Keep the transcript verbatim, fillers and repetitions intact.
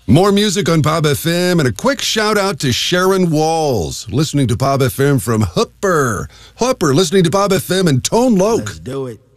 More music on Pop F M and a quick shout out to Sharon Walls, listening to Pop F M from Hooper. Hooper, listening to Pop F M and Tone Loc. Let's do it.